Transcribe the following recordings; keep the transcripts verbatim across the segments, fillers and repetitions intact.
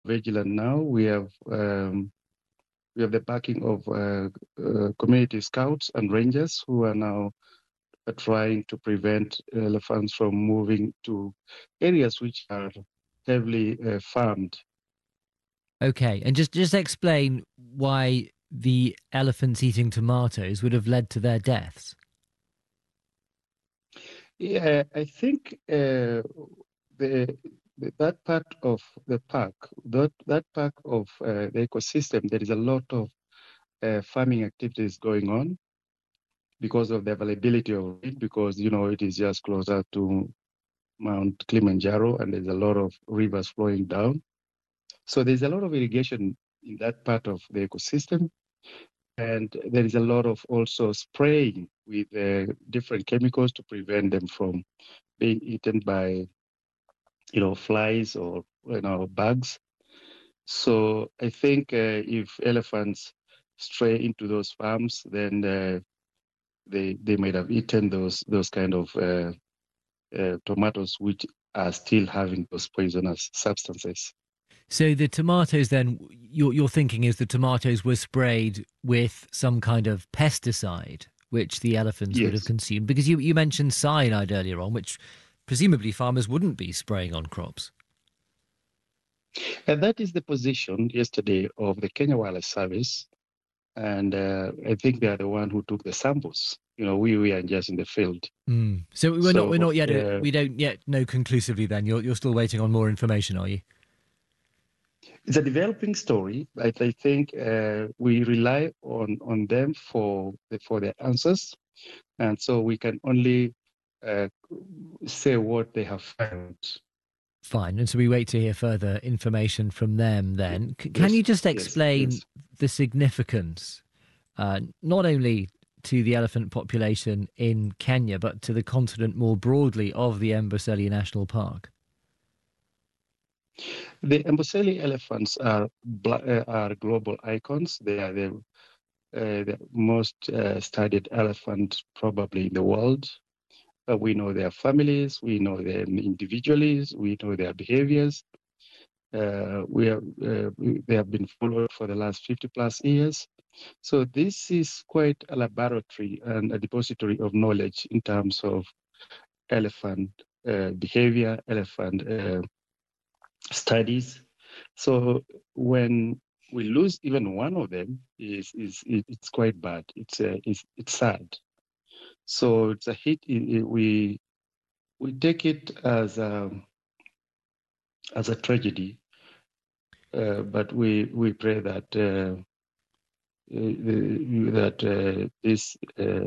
vigilant now. We have um, we have the backing of uh, uh, community scouts and rangers who are now uh, trying to prevent elephants from moving to areas which are heavily uh, farmed. Okay, and just just explain why the elephants eating tomatoes would have led to their deaths. Yeah, I think uh, the, the that part of the park, that that part of uh, the ecosystem, there is a lot of uh, farming activities going on because of the availability of it. Because you know it is just closer to Mount Kilimanjaro, and there's a lot of rivers flowing down. So there's a lot of irrigation in that part of the ecosystem, and there is a lot of also spraying with uh, different chemicals to prevent them from being eaten by you know flies or you know bugs. So I think uh, if elephants stray into those farms, then uh, they they might have eaten those those kind of uh, uh, tomatoes which are still having those poisonous substances. So the tomatoes, then, your your thinking is the tomatoes were sprayed with some kind of pesticide, which the elephants would have Yes, consumed, because you you mentioned cyanide earlier on, which presumably farmers wouldn't be spraying on crops. and that is the position yesterday of the Kenya Wildlife Service, and uh, I think they are the one who took the samples. You know, we we are just in the field. Mm. So we're not we're So not yet uh, uh, we don't yet know conclusively. Then you're you're still waiting on more information, are you? it's a developing story, but I think uh, we rely on on them for the, for their answers, and so we can only uh, say what they have found. Fine. And so we wait to hear further information from them then. C- can you Yes, just yes, explain yes. the significance, uh, not only to the elephant population in Kenya, but to the continent more broadly of the Amboseli National Park? The Amboseli elephants are bla- uh, are global icons. They are the, uh, the most uh, studied elephant probably in the world. Uh, we know their families, we know them individually, we know their behaviors. Uh, we have, uh, we- they have been followed for the last fifty plus years. So this is quite a laboratory and a depository of knowledge in terms of elephant uh, behavior, elephant uh, studies. So when we lose even one of them, is is it- it's quite bad. It's uh, it's it's sad. So it's a hit. i- i- We we take it as a as a tragedy, uh, but we we pray that uh, uh, that uh, this uh,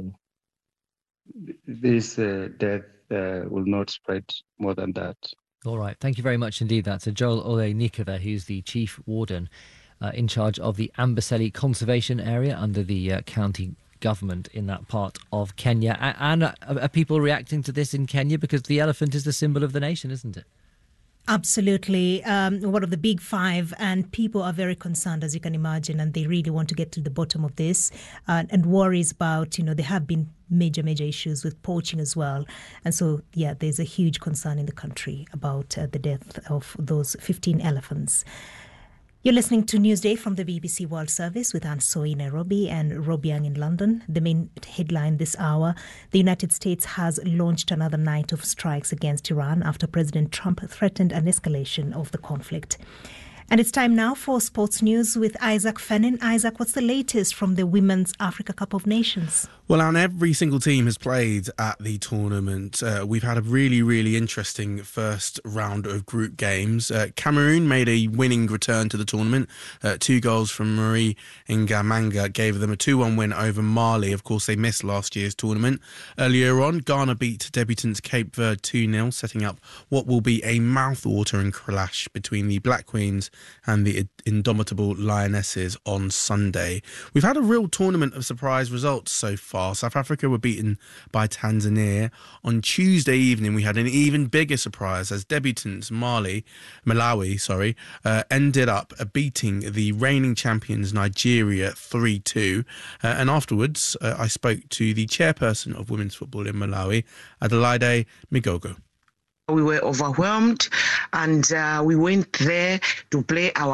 this uh, death uh, will not spread more than that. All right. Thank you very much indeed. That's a Joel Ole Nikova, who's the chief warden uh, in charge of the Amboseli Conservation Area under the uh, county government in that part of Kenya. A- And uh, are people reacting to this in Kenya? Because the elephant is the symbol of the nation, isn't it? Absolutely. Um, one of the big five, and people are very concerned, as you can imagine, and they really want to get to the bottom of this uh, and worries about, you know, there have been major, major issues with poaching as well. And so, yeah, there's a huge concern in the country about uh, the death of those fifteen elephants. You're listening to Newsday from the B B C World Service with Anne Soy in Nairobi and Robiang in London. The main headline this hour: the United States has launched another night of strikes against Iran after President Trump threatened an escalation of the conflict. And it's time now for sports news with Isaac Fennin. Isaac, what's the latest from the Women's Africa Cup of Nations? Well, and every single team has played at the tournament. Uh, we've had a really, really interesting first round of group games. Uh, Cameroon made a winning return to the tournament. Uh, two goals from Marie Ngamanga gave them a two one win over Mali. Of course, they missed last year's tournament. Earlier on, Ghana beat debutants Cape Verde two nil, setting up what will be a mouth-watering clash between the Black Queens and the indomitable Lionesses on Sunday. We've had a real tournament of surprise results so far. South Africa were beaten by Tanzania. On Tuesday evening, we had an even bigger surprise as debutants Mali, Malawi, sorry, uh, ended up beating the reigning champions Nigeria three two. Uh, and afterwards, uh, I spoke to the chairperson of women's football in Malawi, Adelaide Migogo. We were overwhelmed, and uh, we went there to play our